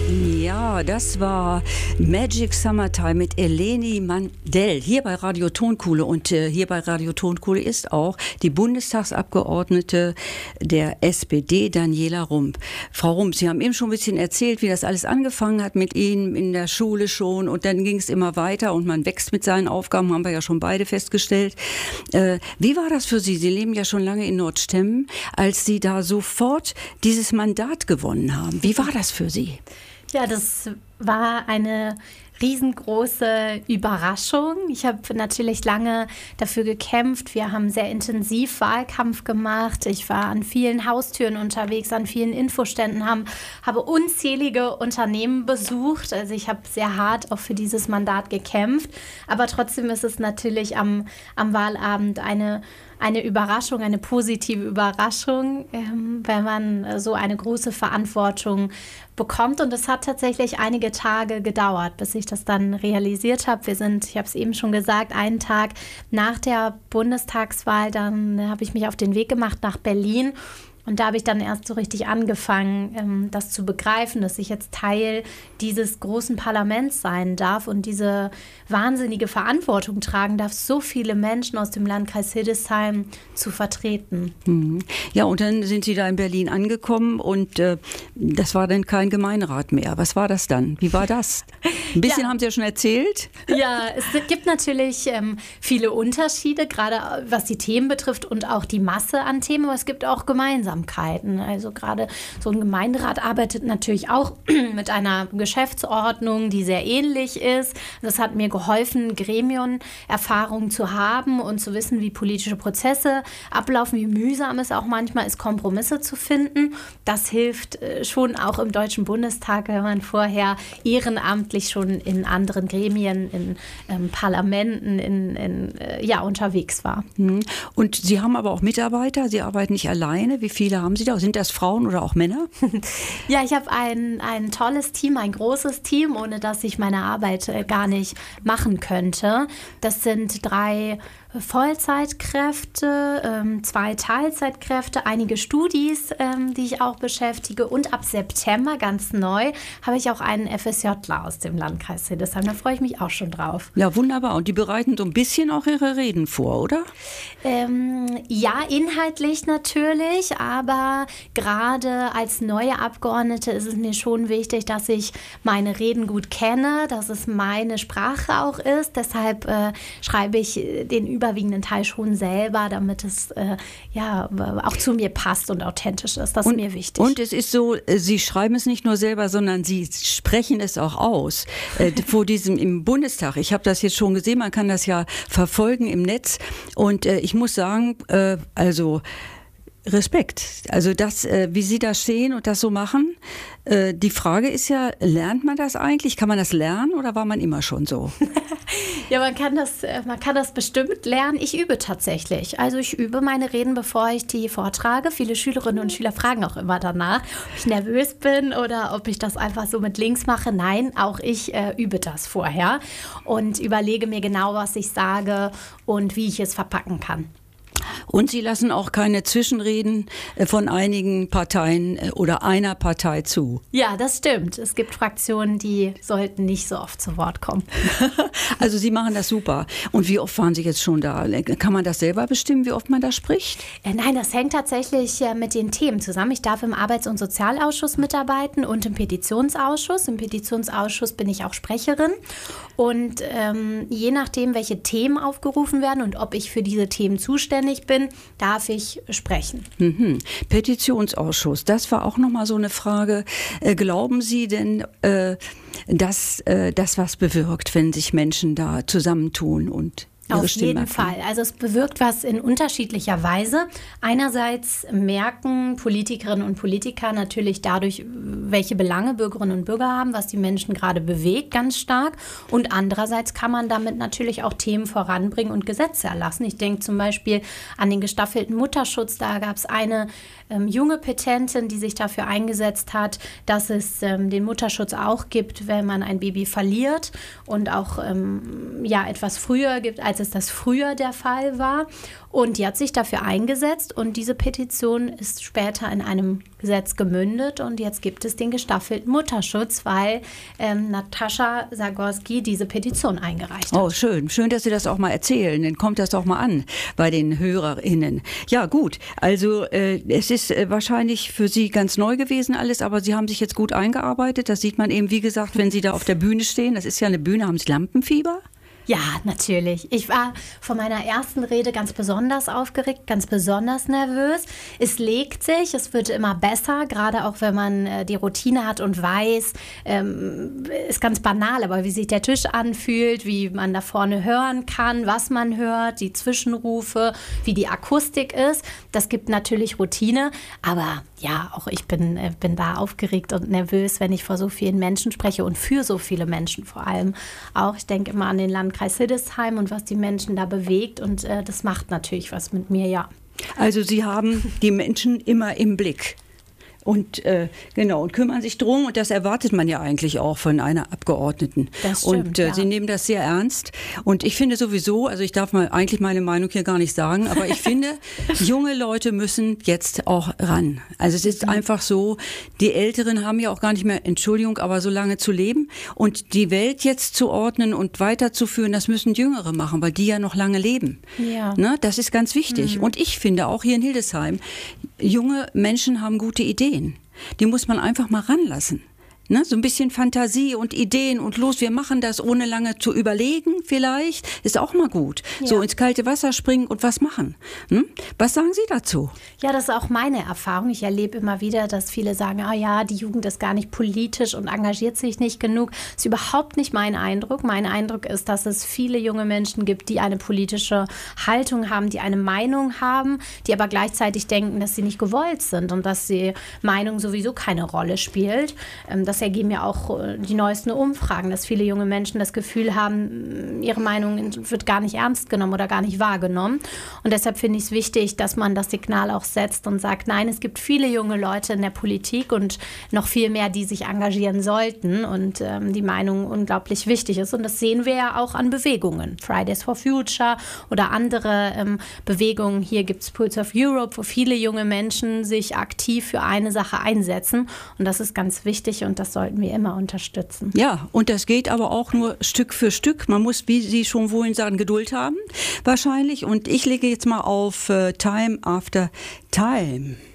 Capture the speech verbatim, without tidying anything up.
Ja, das war Magic Summertime mit Eleni Mandel hier bei Radio Tonkuhle. Und äh, hier bei Radio Tonkuhle ist auch die Bundestagsabgeordnete der S P D, Daniela Rump. Frau Rump, Sie haben eben schon ein bisschen erzählt, wie das alles angefangen hat mit Ihnen in der Schule schon. Und dann ging es immer weiter und man wächst mit seinen Aufgaben, haben wir ja schon beide festgestellt. Äh, wie war das für Sie? Sie leben ja schon lange in Nordstemmen, als Sie da sofort dieses Mandat gewonnen haben. Wie war das für Sie? Ja, das war eine riesengroße Überraschung. Ich habe natürlich lange dafür gekämpft. Wir haben sehr intensiv Wahlkampf gemacht. Ich war an vielen Haustüren unterwegs, an vielen Infoständen, haben, habe unzählige Unternehmen besucht. Also ich habe sehr hart auch für dieses Mandat gekämpft. Aber trotzdem ist es natürlich am, am Wahlabend eine Eine Überraschung, eine positive Überraschung, ähm, wenn man so eine große Verantwortung bekommt. Und es hat tatsächlich einige Tage gedauert, bis ich das dann realisiert habe. Wir sind, ich habe es eben schon gesagt, einen Tag nach der Bundestagswahl, dann habe ich mich auf den Weg gemacht nach Berlin. Und da habe ich dann erst so richtig angefangen, ähm, das zu begreifen, dass ich jetzt Teil dieses großen Parlaments sein darf und diese wahnsinnige Verantwortung tragen darf, so viele Menschen aus dem Landkreis Hildesheim zu vertreten. Mhm. Ja, und dann sind Sie da in Berlin angekommen und äh, das war dann kein Gemeinderat mehr. Was war das dann? Wie war das? Ein bisschen ja. Haben Sie ja schon erzählt. Ja, es gibt natürlich ähm, viele Unterschiede, gerade was die Themen betrifft und auch die Masse an Themen, aber es gibt auch gemeinsam. Also gerade so ein Gemeinderat arbeitet natürlich auch mit einer Geschäftsordnung, die sehr ähnlich ist. Das hat mir geholfen, Gremienerfahrung zu haben und zu wissen, wie politische Prozesse ablaufen, wie mühsam es auch manchmal ist, Kompromisse zu finden. Das hilft schon auch im Deutschen Bundestag, wenn man vorher ehrenamtlich schon in anderen Gremien, in ähm, Parlamenten in, in, äh, ja, unterwegs war. Und Sie haben aber auch Mitarbeiter, Sie arbeiten nicht alleine. Wie viele Wie viele haben Sie da? Sind das Frauen oder auch Männer? Ja, ich habe ein, ein tolles Team, ein großes Team, ohne dass ich meine Arbeit äh, gar nicht machen könnte. Das sind drei Vollzeitkräfte, ähm, zwei Teilzeitkräfte, einige Studis, ähm, die ich auch beschäftige. Und ab September, ganz neu, habe ich auch einen FSJler aus dem Landkreis Hildesheim. Da freue ich mich auch schon drauf. Ja, wunderbar. Und die bereiten so ein bisschen auch ihre Reden vor, oder? Ähm, ja, inhaltlich natürlich, aber gerade als neue Abgeordnete ist es mir schon wichtig, dass ich meine Reden gut kenne, dass es meine Sprache auch ist. Deshalb äh, schreibe ich den überwiegenden Teil schon selber, damit es äh, ja auch zu mir passt und authentisch ist. Das ist und, mir wichtig. Und es ist so, Sie schreiben es nicht nur selber, sondern Sie sprechen es auch aus. Äh, vor diesem im Bundestag. Ich habe das jetzt schon gesehen, man kann das ja verfolgen im Netz. Und äh, ich muss sagen, äh, also Respekt. Also das, äh, wie Sie da stehen und das so machen. Äh, die Frage ist ja, lernt man das eigentlich? Kann man das lernen oder war man immer schon so? Ja, man kann das, man kann das bestimmt lernen. Ich übe tatsächlich. Also ich übe meine Reden, bevor ich die vortrage. Viele Schülerinnen und Schüler fragen auch immer danach, ob ich nervös bin oder ob ich das einfach so mit links mache. Nein, auch ich äh, übe das vorher und überlege mir genau, was ich sage und wie ich es verpacken kann. Und Sie lassen auch keine Zwischenreden von einigen Parteien oder einer Partei zu. Ja, das stimmt. Es gibt Fraktionen, die sollten nicht so oft zu Wort kommen. Also Sie machen das super. Und wie oft waren Sie jetzt schon da? Kann man das selber bestimmen, wie oft man da spricht? Äh, nein, das hängt tatsächlich äh, mit den Themen zusammen. Ich darf im Arbeits- und Sozialausschuss mitarbeiten und im Petitionsausschuss. Im Petitionsausschuss bin ich auch Sprecherin. Und ähm, je nachdem, welche Themen aufgerufen werden und ob ich für diese Themen zuständig bin, darf ich sprechen. Mhm. Petitionsausschuss, das war auch nochmal so eine Frage. Äh, glauben Sie denn, äh, dass äh, das was bewirkt, wenn sich Menschen da zusammentun und ihre Auf Stimme jeden abgeben? Fall. Also es bewirkt was in unterschiedlicher Weise. Einerseits merken Politikerinnen und Politiker natürlich dadurch, welche Belange Bürgerinnen und Bürger haben, was die Menschen gerade bewegt, ganz stark. Und andererseits kann man damit natürlich auch Themen voranbringen und Gesetze erlassen. Ich denke zum Beispiel an den gestaffelten Mutterschutz. Da gab es eine ähm, junge Petentin, die sich dafür eingesetzt hat, dass es ähm, den Mutterschutz auch gibt, wenn man ein Baby verliert und auch ähm, ja, etwas früher gibt, als es das früher der Fall war. Und die hat sich dafür eingesetzt und diese Petition ist später in einem Gesetz gemündet und jetzt gibt es den gestaffelten Mutterschutz, weil ähm, Natascha Zagorski diese Petition eingereicht hat. Oh, schön. Schön, dass Sie das auch mal erzählen. Dann kommt das doch mal an bei den HörerInnen. Ja, gut. Also äh, es ist äh, wahrscheinlich für Sie ganz neu gewesen alles, aber Sie haben sich jetzt gut eingearbeitet. Das sieht man eben, wie gesagt, wenn Sie da auf der Bühne stehen. Das ist ja eine Bühne. Haben Sie Lampenfieber? Ja, natürlich. Ich war von meiner ersten Rede ganz besonders aufgeregt, ganz besonders nervös. Es legt sich, es wird immer besser, gerade auch wenn man äh, die Routine hat und weiß, ähm, ist ganz banal, aber wie sich der Tisch anfühlt, wie man da vorne hören kann, was man hört, die Zwischenrufe, wie die Akustik ist, das gibt natürlich Routine. Aber ja, auch ich bin, äh, bin da aufgeregt und nervös, wenn ich vor so vielen Menschen spreche und für so viele Menschen vor allem auch. Ich denke immer an den Landkreis Hildesheim und was die Menschen da bewegt und äh, das macht natürlich was mit mir, ja. Also Sie haben die Menschen immer im Blick. Und äh, genau, und kümmern sich drum, und das erwartet man ja eigentlich auch von einer Abgeordneten. Das stimmt, und äh, ja. Sie nehmen das sehr ernst. Und ich finde sowieso, also ich darf mal eigentlich meine Meinung hier gar nicht sagen, aber ich finde, junge Leute müssen jetzt auch ran. Also es ist mhm. einfach so, die Älteren haben ja auch gar nicht mehr, Entschuldigung, aber so lange zu leben. Und die Welt jetzt zu ordnen und weiterzuführen, das müssen Jüngere machen, weil die ja noch lange leben. Ja. Ne? Das ist ganz wichtig. Mhm. Und ich finde auch hier in Hildesheim, junge Menschen haben gute Ideen. Die muss man einfach mal ranlassen. Ne, so ein bisschen Fantasie und Ideen und los, wir machen das, ohne lange zu überlegen vielleicht, ist auch mal gut. Ja. So ins kalte Wasser springen und was machen. Hm? Was sagen Sie dazu? Ja, das ist auch meine Erfahrung. Ich erlebe immer wieder, dass viele sagen, ah ja, die Jugend ist gar nicht politisch und engagiert sich nicht genug. Das ist überhaupt nicht mein Eindruck. Mein Eindruck ist, dass es viele junge Menschen gibt, die eine politische Haltung haben, die eine Meinung haben, die aber gleichzeitig denken, dass sie nicht gewollt sind und dass die Meinung sowieso keine Rolle spielt. Das Das ergeben ja auch die neuesten Umfragen, dass viele junge Menschen das Gefühl haben, ihre Meinung wird gar nicht ernst genommen oder gar nicht wahrgenommen. Und deshalb finde ich es wichtig, dass man das Signal auch setzt und sagt, nein, es gibt viele junge Leute in der Politik und noch viel mehr, die sich engagieren sollten und ähm, die Meinung unglaublich wichtig ist. Und das sehen wir ja auch an Bewegungen. Fridays for Future oder andere ähm, Bewegungen. Hier gibt es Pulse of Europe, wo viele junge Menschen sich aktiv für eine Sache einsetzen. Und das ist ganz wichtig und das sollten wir immer unterstützen. Ja, und das geht aber auch nur Stück für Stück. Man muss, wie Sie schon vorhin sagen, Geduld haben, wahrscheinlich. Und ich lege jetzt mal auf uh, Time After Time.